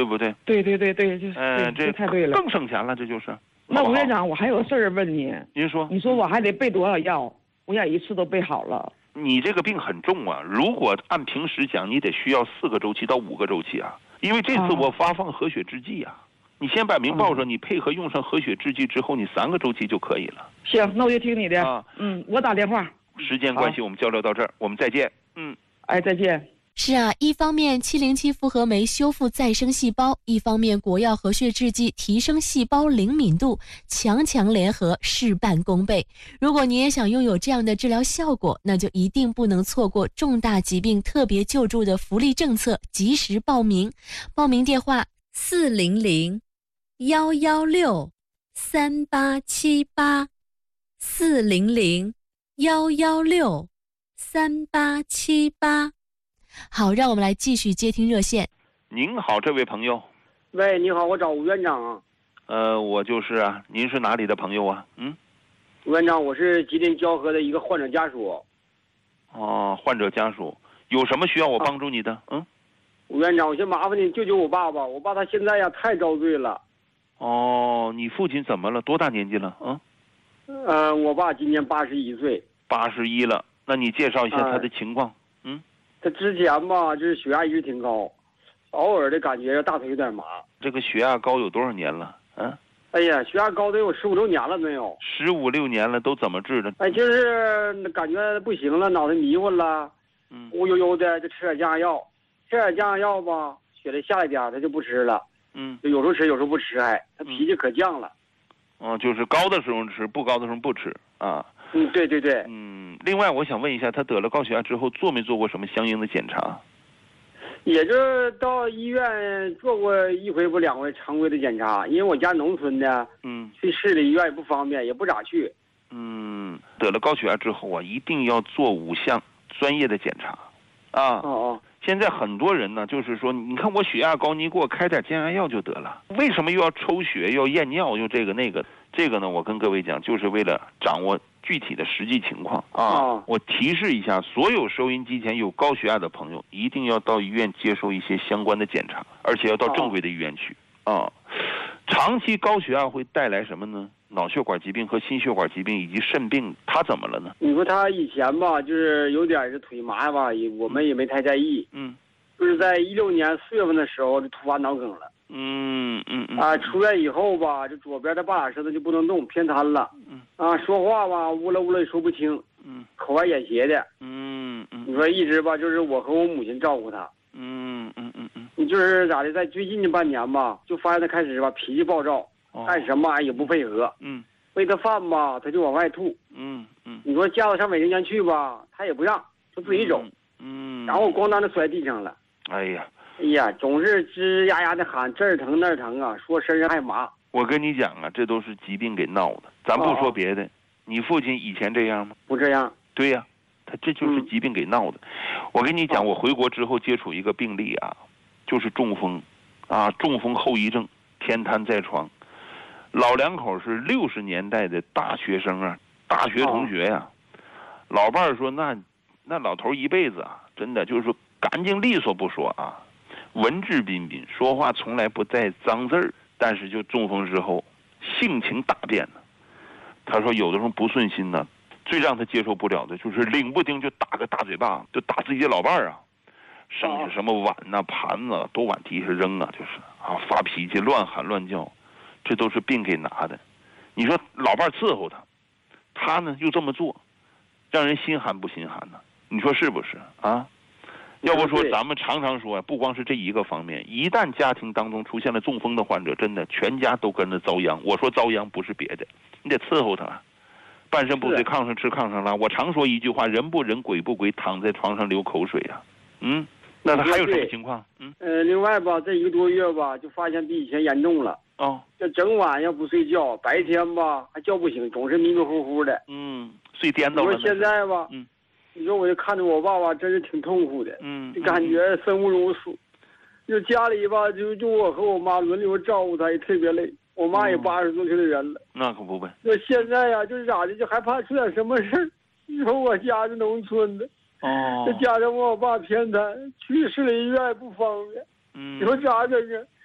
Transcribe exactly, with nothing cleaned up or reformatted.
不对？ 对对对对，就是， 嗯，这太对了， 更省钱了，这就是。 那吴院长，我还有事儿问你。 您说。 你说我还得备多少药？我想一次都备好了。 你这个病很重啊，如果按平时讲，你得需要四个周期到五个周期啊，因为这次我发放活血制剂啊。你先把名报上，你配合用上活血制剂之后，你三个周期就可以了。 行，那我就听你的啊。 嗯，我打电话。 时间关系，我们交流到这儿，我们再见。嗯， 哎，再见。 是啊，一方面七零七复合酶修复再生细胞，一方面国药活血制剂提升细胞灵敏度，强强联合，事半功倍。如果你也想拥有这样的治疗效果，那就一定不能错过重大疾病特别救助的福利政策，及时报名。报名电话四零零幺幺六三八七八，四零零幺幺六三八七八。好，让我们来继续接听热线。 您好，这位朋友。 喂，你好，我找吴院长啊。 呃，我就是啊，您是哪里的朋友啊？嗯， 吴院长，我是吉林蛟河的一个患者家属。 哦，患者家属，有什么需要我帮助你的？啊、嗯， 吴院长，我先麻烦你救救我爸爸，我爸他现在呀太遭罪了。 哦，你父亲怎么了？多大年纪了？嗯， 呃，我爸今年八十一岁。 八十一了，那你介绍一下他的情况。呃、嗯。 他之前吧，就是血压一直挺高，偶尔的感觉大腿有点麻。 这个血压高有多少年了？嗯， 哎呀，血压高得有十五六年了没有？ 十五六年了，都怎么治的？ 哎，就是感觉不行了，脑袋迷糊了， 嗯， 乌悠悠的，就吃点降压药，吃点降压药吧，血压下一点，他就不吃了。 嗯， 就有时候吃，有时候不吃，还他脾气可犟了。 哦、嗯，就是高的时候吃，不高的时候不吃啊。 嗯，对对对。 嗯，另外我想问一下，他得了高血压之后做没做过什么相应的检查？ 也就是到医院做过一回不两回常规的检查，因为我家农村的， 嗯， 去市里医院也不方便，也不咋去。 嗯，得了高血压之后啊，一定要做五项专业的检查，啊。 哦哦。 现在很多人呢，就是说，你看我血压高，你给我开点降压药就得了，为什么又要抽血，又要验尿，又这个那个？这个呢，我跟各位讲，就是为了掌握具体的实际情况啊。 哦、 我提示一下，所有收音机前有高血压的朋友，一定要到医院接受一些相关的检查，而且要到正规的医院去、哦、啊。长期高血压会带来什么呢？脑血管疾病和心血管疾病以及肾病，他怎么了呢？ 你说他以前吧，就是有点是腿麻吧，也我们也没太在意。 嗯， 就是在一六年四月份的时候就突发脑梗了。 嗯嗯嗯。 啊，出院以后吧，这左边的半拉舌头就不能动，偏瘫了。 嗯。 啊，说话吧，呜了呜了也说不清。 嗯。 口歪眼斜的。 嗯嗯。 你说一直吧，就是我和我母亲照顾他。 嗯嗯嗯嗯。 你就是咋的，在最近这半年吧，就发现他开始吧脾气暴躁。干什么也不配合， 嗯， 喂他饭吧，他就往外吐， 嗯嗯， 你说叫他上卫生间去吧，他也不让，他自己走， 嗯， 然后咣当的摔地上了， 哎呀， 哎呀，总是吱呀呀的喊，这儿疼那儿疼啊，说身上还麻。 我跟你讲啊，这都是疾病给闹的，咱不说别的，哦、你父亲以前这样吗？ 不这样。 对呀、啊，他这就是疾病给闹的。嗯、我跟你讲，我回国之后接触一个病例啊，就是中风，啊，中风后遗症，偏瘫在床。老两口是六十年代的大学生啊，大学同学呀、啊。老伴儿说：“那那老头一辈子啊，真的就是说干净利索不说啊，文质彬彬，说话从来不带脏字儿。但是就中风之后，性情大变了。他说有的时候不顺心呢，最让他接受不了的就是领不丁就打个大嘴巴，就打自己的老伴儿啊，剩下什么碗呐、盘子都往地下扔啊，就是啊发脾气，乱喊乱叫。”这都是病给拿的，你说老伴伺候他，他呢又这么做，让人心寒不心寒呢？你说是不是啊？要不说咱们常常说，不光是这一个方面，一旦家庭当中出现了中风的患者，真的全家都跟着遭殃。我说遭殃不是别的，你得伺候他，半身不遂炕上吃炕上拉。我常说一句话：人不人，鬼不鬼，躺在床上流口水啊。嗯，那他还有什么情况？嗯， 呃，另外吧，这一个多月吧，就发现比以前严重了。 哦， 这整晚要不睡觉，白天吧还叫不醒，总是迷迷糊糊的。 嗯，睡颠倒了。 你说现在吧， 嗯， 你说我就看着我爸爸，真是挺痛苦的。 嗯， 就感觉生不如死。就家里吧，就就我和我妈轮流照顾他，也特别累。我妈也八十多岁的人了。 那可不呗。 那现在呀、啊，就是咋的，就害怕出点什么事儿。你说我家是农村的， 哦， 再加上我爸偏瘫，去市里医院也不方便。 嗯， 你说咋整啊？